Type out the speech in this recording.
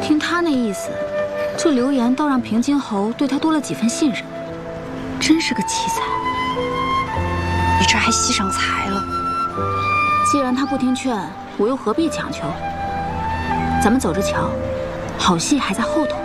听他那意思，这流言倒让平津侯对他多了几分信任，真是个奇才。 你这还惜上才了。 既然他不听劝，我又何必强求？咱们走着瞧，好戏还在后头。